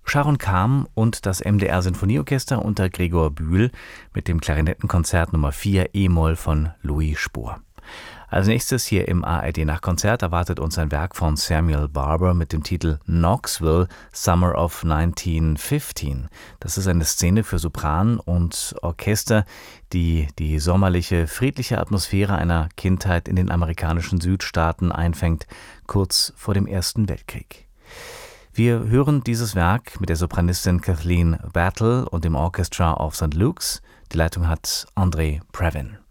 Sharon Kam und das MDR Sinfonieorchester unter Gregor Bühl mit dem Klarinettenkonzert Nummer 4 E-Moll von Louis Spohr. Als nächstes hier im ARD-Nachtkonzert erwartet uns ein Werk von Samuel Barber mit dem Titel Knoxville, Summer of 1915. Das ist eine Szene für Sopran und Orchester, die die sommerliche, friedliche Atmosphäre einer Kindheit in den amerikanischen Südstaaten einfängt, kurz vor dem Ersten Weltkrieg. Wir hören dieses Werk mit der Sopranistin Kathleen Battle und dem Orchestra of St. Luke's. Die Leitung hat André Previn.